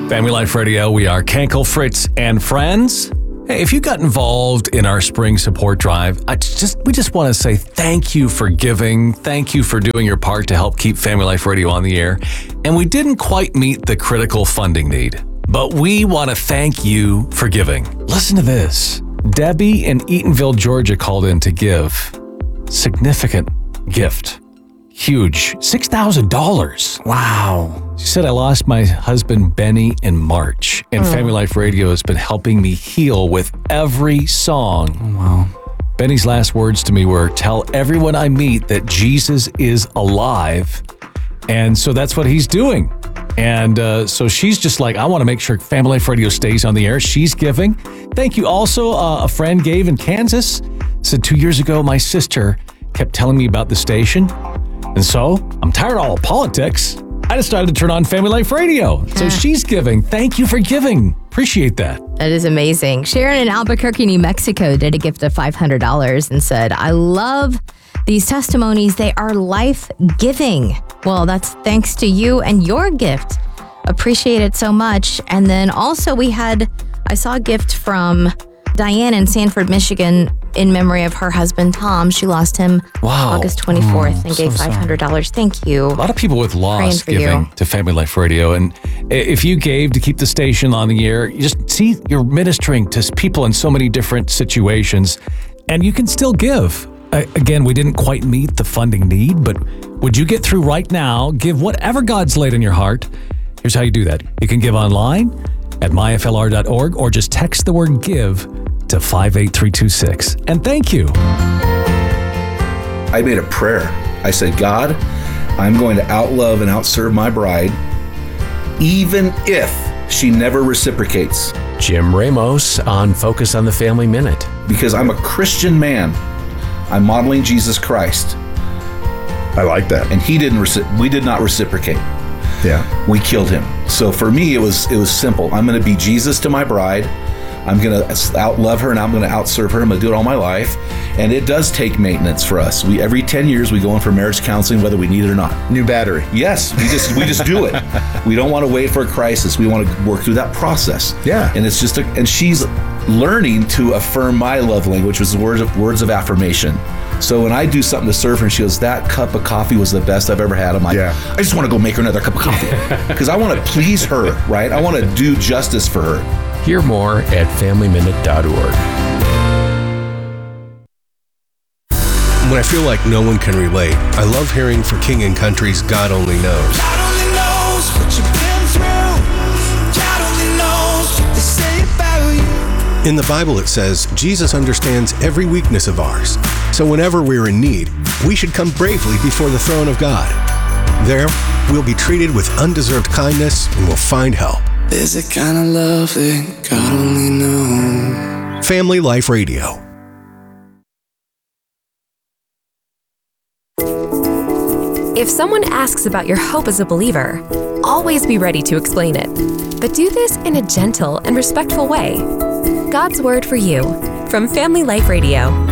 Family Life Radio, we are Kenkel, Fritz, and friends. Hey, if you got involved in our spring support drive, we just want to say thank you for giving. Thank you for doing your part to help keep Family Life Radio on the air. And we didn't quite meet the critical funding need, but we want to thank you for giving. Listen to this. Debbie in Eatonville, Georgia called in to give. Significant gift. Huge. $6,000. Wow. She said, I lost my husband, Benny, in March, and Family Life Radio has been helping me heal with every song. Oh, wow. Benny's last words to me were, tell everyone I meet that Jesus is alive. And so that's what he's doing. And so she's just like, I want to make sure Family Life Radio stays on the air. She's giving. Thank you. Also, a friend gave in Kansas, said 2 years ago, my sister kept telling me about the station. And so I'm tired of all the politics. I decided to turn on Family Life Radio. So she's giving. Thank you for giving. Appreciate that. That is amazing. Sharon in Albuquerque, New Mexico did a gift of $500 and said, I love these testimonies. They are life-giving. Well, that's thanks to you and your gift. Appreciate it so much. And then also I saw a gift from Diane in Sanford, Michigan, in memory of her husband, Tom. She lost him August 24th and gave $500. Thank you. A lot of people with loss giving to Family Life Radio. And if you gave to keep the station on the air, you just see you're ministering to people in so many different situations, and you can still give. Again, we didn't quite meet the funding need, but would you get through right now? Give whatever God's laid in your heart. Here's how you do that. You can give online at myflr.org or just text the word give to 58326. And thank you. I made a prayer. I said, God, I'm going to outlove and outserve my bride, even if she never reciprocates. Jim Ramos on Focus on the Family Minute. Because I'm a Christian man. I'm modeling Jesus Christ. I like that. And we did not reciprocate. Yeah. We killed him. So for me, it was simple. I'm going to be Jesus to my bride. I'm going to outlove her and I'm going to outserve her. I'm going to do it all my life. And it does take maintenance for us. Every 10 years, we go in for marriage counseling, whether we need it or not. New battery. Yes, we just do it. We don't want to wait for a crisis. We want to work through that process. Yeah. And it's just and she's learning to affirm my love language, which is words of affirmation. So when I do something to serve her and she goes, that cup of coffee was the best I've ever had, I'm like, I just want to go make her another cup of coffee. Because I want to please her, right? I want to do justice for her. Hear more at FamilyMinute.org. When I feel like no one can relate, I love hearing for King and Country's God Only Knows. God only knows what you've been through. God only knows what they say about you. In the Bible it says, Jesus understands every weakness of ours. So whenever we're in need, we should come bravely before the throne of God. There, we'll be treated with undeserved kindness and we'll find help. There's a kind of love that God only knows. Family Life Radio. If someone asks about your hope as a believer, always be ready to explain it. But do this in a gentle and respectful way. God's Word for You from Family Life Radio.